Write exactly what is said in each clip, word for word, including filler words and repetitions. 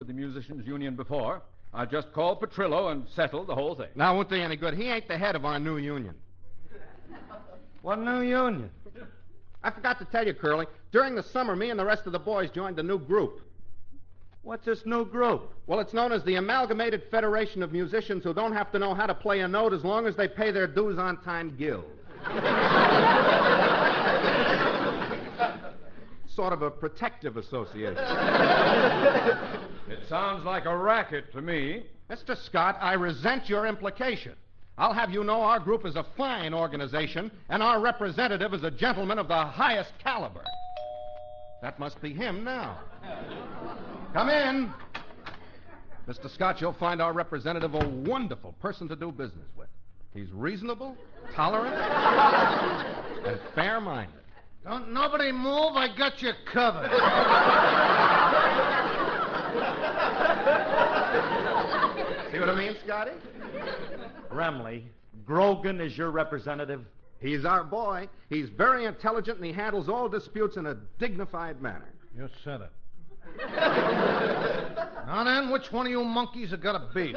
with the musicians' union before. I'll just call Petrillo and settle the whole thing. Now, won't do you any good. He ain't the head of our new union. What new union? I forgot to tell you, Curly. During the summer, me and the rest of the boys joined a new group. What's this new group? Well, it's known as the Amalgamated Federation of Musicians Who Don't Have to Know How to Play a Note as long as they pay their dues on time guild. Sort of a protective association. It sounds like a racket to me. Mister Scott, I resent your implication. I'll have you know our group is a fine organization, and our representative is a gentleman of the highest caliber. That must be him now. Come in. Mister Scott, you'll find our representative a wonderful person to do business with. He's reasonable, tolerant, and fair-minded. Don't nobody move. I got you covered. See what I mean, Scotty? Remley, Grogan is your representative? He's our boy. He's very intelligent, and he handles all disputes in a dignified manner. You said it. Now then, which one of you monkeys have got a beef?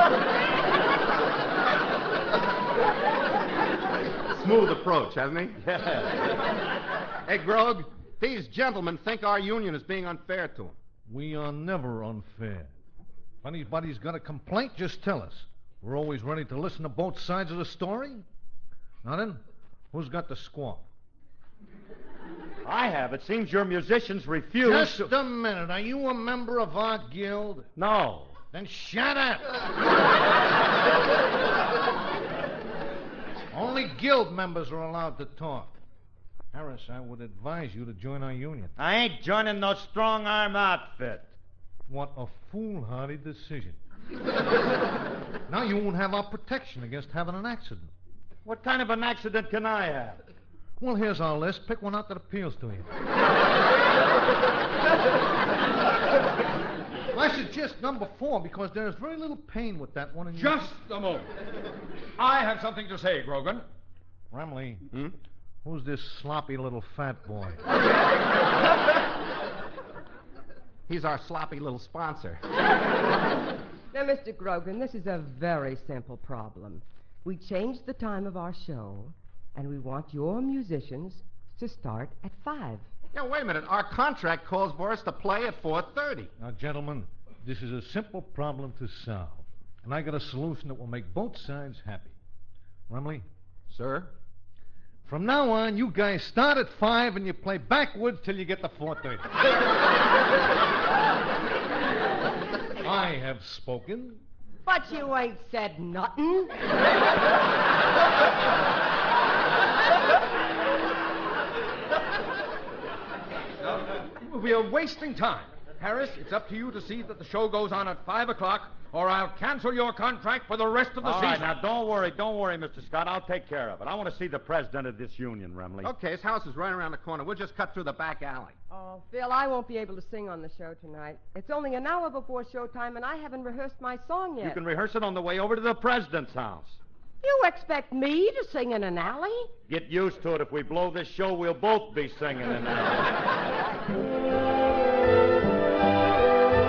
Smooth approach, hasn't he? Yeah. Hey, Grog, these gentlemen think our union is being unfair to them. We are never unfair. If anybody's got a complaint, just tell us. We're always ready to listen to both sides of the story. Now then, who's got the squawk? I have. It seems your musicians refuse Just to... a minute. Are you a member of our guild? No. Then shut up. Only guild members are allowed to talk. Harris, I would advise you to join our union. I ain't joining no strong-arm outfit. What a foolhardy decision. Now you won't have our protection against having an accident. What kind of an accident can I have? Well, here's our list. Pick one out that appeals to you. I suggest number four because there's very little pain with that one. In your... Just a moment. I have something to say, Grogan. Remley, Hmm? who's this sloppy little fat boy? He's our sloppy little sponsor. Now, Mister Grogan, this is a very simple problem. We changed the time of our show, and we want your musicians to start at five. Now, wait a minute. Our contract calls for us to play at four thirty. Now, gentlemen, this is a simple problem to solve, and I got a solution that will make both sides happy. Remley? Sir? From now on, you guys start at five and you play backwards till you get to four thirty. I have spoken. But you ain't said nothing. We are wasting time. Harris, it's up to you to see that the show goes on at five o'clock, or I'll cancel your contract for the rest of the All season. right, now, don't worry. Don't worry, Mister Scott. I'll take care of it. I want to see the president of this union, Remley. Okay, his house is right around the corner. We'll just cut through the back alley. Oh, Phil, I won't be able to sing on the show tonight. It's only an hour before showtime, and I haven't rehearsed my song yet. You can rehearse it on the way over to the president's house. You expect me to sing in an alley? Get used to it. If we blow this show, we'll both be singing in there.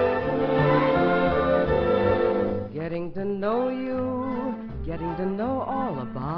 Getting to know you, getting to know